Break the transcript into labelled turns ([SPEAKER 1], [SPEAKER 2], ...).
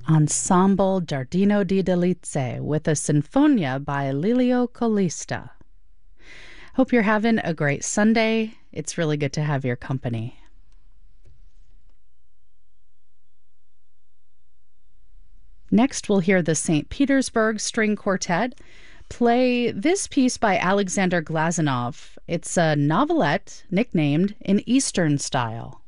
[SPEAKER 1] Ensemble Giardino di Delizie with a Sinfonia by Lelio Colista. Hope you're having a great Sunday. It's really good to have your company. Next, we'll hear the St. Petersburg String Quartet play this piece by Alexander Glazunov. It's a novelette nicknamed In Eastern Style.